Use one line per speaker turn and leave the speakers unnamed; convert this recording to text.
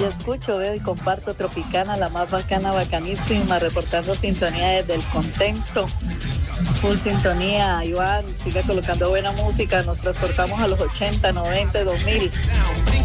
escucho, veo y comparto Tropicana, la más bacana, bacanísima, reportando sintonía desde el Contento. Full sintonía, Iván, siga colocando buena música, nos transportamos a los 80, 90, 2000.